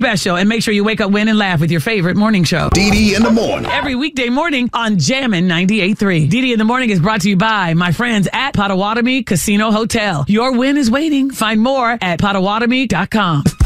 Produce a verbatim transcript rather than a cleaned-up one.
special. And make sure you wake up, win, and laugh with your favorite morning show. Dee Dee in the morning. Every weekday morning on Jammin' ninety-eight point three. Dee Dee in the morning is brought to you by my friends at Potawatomi Casino Hotel. Your win is waiting. Find more at potawatomi dot com.